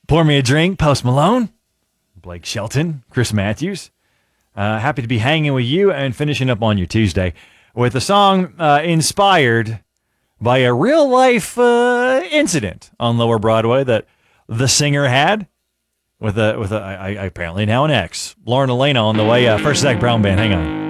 Pour Me a Drink, Post Malone, Blake Shelton, Chris Matthews. Happy to be hanging with you and finishing up on your Tuesday with a song inspired by a real-life incident on Lower Broadway that the singer had with apparently now an ex. Lauren Elena on the way. First Zach Brown Band. Hang on.